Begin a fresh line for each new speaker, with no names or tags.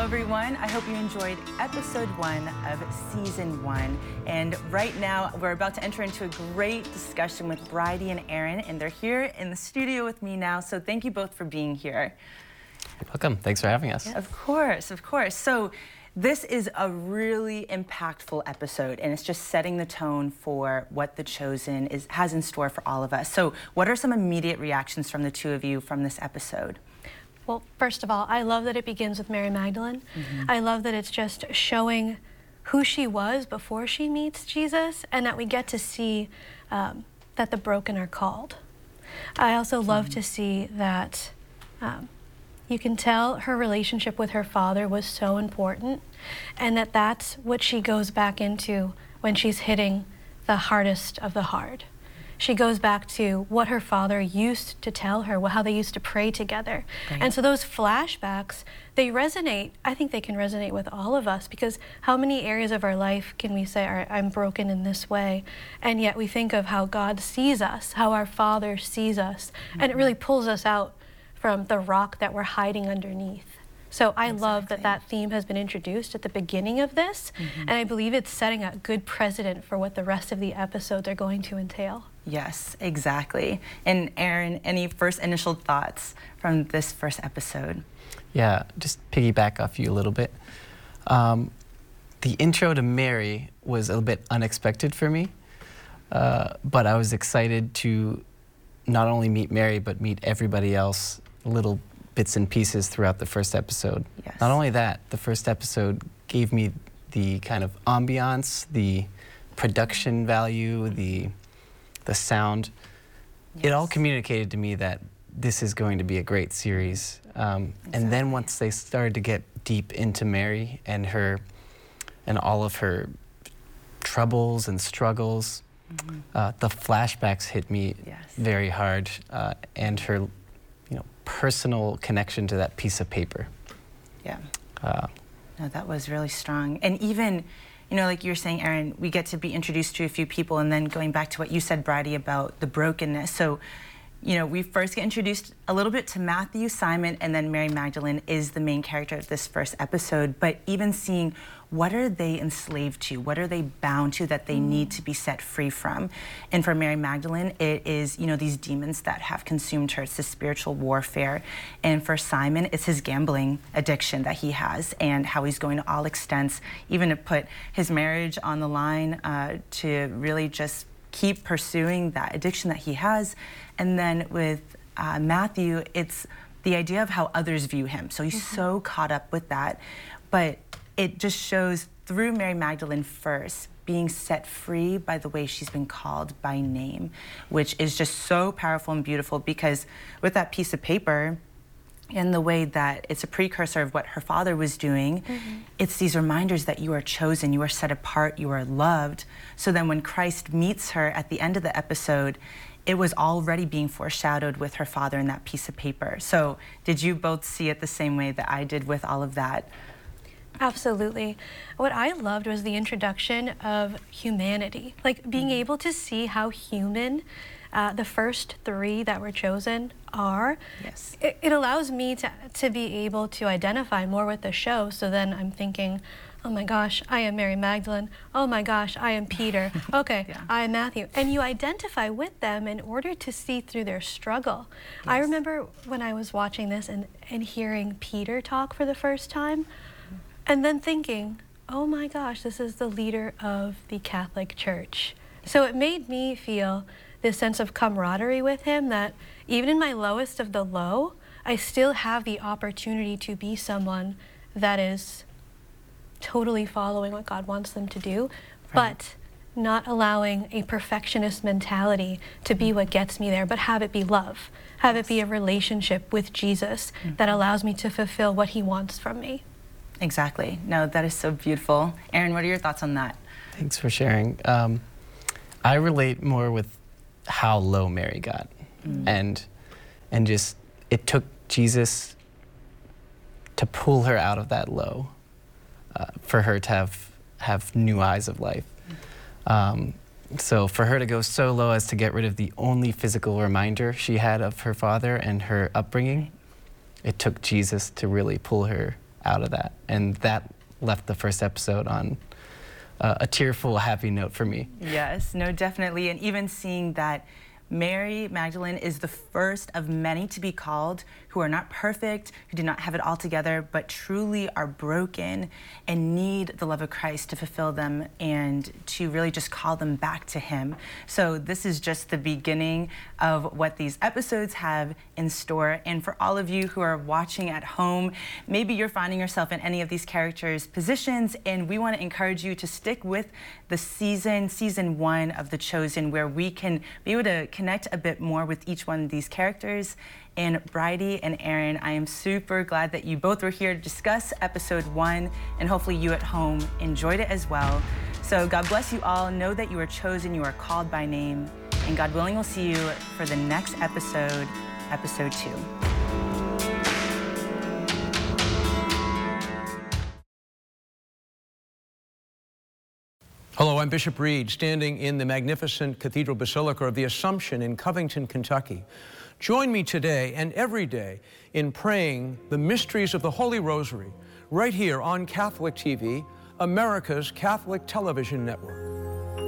everyone. I hope you enjoyed episode 1 of season 1. And right now, we're about to enter into a great discussion with Bridie and Aaron, and they're here in the studio with me now. So thank you both for being here.
You're welcome. Thanks for having us.
Yeah, of course, of course. So this is a really impactful episode, and it's just setting the tone for what The Chosen has in store for all of us. So what are some immediate reactions from the two of you from this episode?
Well, first of all, I love that it begins with Mary Magdalene. I love that it's just showing who she was before she meets Jesus, and that we get to see that the broken are called. I also love to see that you can tell her relationship with her father was so important, and that that's what she goes back into when she's hitting the hardest of the hard. She goes back to what her father used to tell her, how they used to pray together. Right. And so those flashbacks, they resonate. I think they can resonate with all of us, because how many areas of our life can we say, I'm broken in this way? And yet we think of how God sees us, how our Father sees us, and it really pulls us out from the rock that we're hiding underneath. So I love that that theme has been introduced at the beginning of this, and I believe it's setting a good precedent for what the rest of the episodes are going to entail.
Yes, exactly. And Aaron, any first initial thoughts from this first episode?
Yeah, just piggyback off you a little bit. The intro to Mary was a little bit unexpected for me, but I was excited to not only meet Mary, but meet everybody else, little bits and pieces throughout the first episode.
Yes.
Not only that, the first episode gave me the kind of ambiance, the production value, the sound. Yes. It all communicated to me that this is going to be a great series. And then once they started to get deep into Mary and all of her troubles and struggles, the flashbacks hit me very hard, and her personal connection to that piece of paper.
Yeah. No, that was really strong. And even, like you were saying, Aaron, we get to be introduced to a few people, and then going back to what you said, Bridie, about the brokenness. So, we first get introduced a little bit to Matthew, Simon, and then Mary Magdalene is the main character of this first episode. But even seeing what are they enslaved to, what are they bound to that they need to be set free from. And for Mary Magdalene, it is, these demons that have consumed her. It's the spiritual warfare. And for Simon, it's his gambling addiction that he has, and how he's going to all extents, even to put his marriage on the line, to really just keep pursuing that addiction that he has. And then with Matthew, it's the idea of how others view him. So he's so caught up with that. But it just shows through Mary Magdalene first, being set free by the way she's been called by name, which is just so powerful and beautiful, because with that piece of paper, and the way that it's a precursor of what her father was doing, it's these reminders that you are chosen, you are set apart, you are loved. So then when Christ meets her at the end of the episode, it was already being foreshadowed with her father in that piece of paper. So did you both see it the same way that I did with all of that?
Absolutely. What I loved was the introduction of humanity, like being able to see how human the first 3 that were chosen are.
Yes.
It allows me to be able to identify more with the show. So then I'm thinking, oh my gosh, I am Mary Magdalene. Oh my gosh, I am Peter. Okay, I am Matthew. And you identify with them in order to see through their struggle. Yes. I remember when I was watching this and hearing Peter talk for the first time, and then thinking, oh my gosh, this is the leader of the Catholic Church. So it made me feel this sense of camaraderie with him, that even in my lowest of the low, I still have the opportunity to be someone that is totally following what God wants them to do, but not allowing a perfectionist mentality to be what gets me there, but have it be love, have it be a relationship with Jesus that allows me to fulfill what he wants from me.
Exactly. No, that is so beautiful. Aaron, what are your thoughts on that?
Thanks for sharing. I relate more with how low Mary got, and just it took Jesus to pull her out of that low, for her to have new eyes of life. So for her to go so low as to get rid of the only physical reminder she had of her father and her upbringing, it took Jesus to really pull her out of that. And that left the first episode on a tearful, happy note for me.
Yes, no, definitely. And even seeing that Mary Magdalene is the first of many to be called who are not perfect, who do not have it all together, but truly are broken and need the love of Christ to fulfill them and to really just call them back to him. So this is just the beginning of what these episodes have in store. And for all of you who are watching at home, maybe you're finding yourself in any of these characters' positions, and we want to encourage you to stick with the season 1 of The Chosen, where we can be able to connect a bit more with each one of these characters. And Bridie and Aaron, I am super glad that you both were here to discuss episode 1, and hopefully you at home enjoyed it as well. So God bless you all. Know that you are chosen, you are called by name, and God willing, we'll see you for the next episode, episode 2.
Hello, I'm Bishop Reed, standing in the magnificent Cathedral Basilica of the Assumption in Covington, Kentucky. Join me today and every day in praying the mysteries of the Holy Rosary right here on Catholic TV, America's Catholic television network.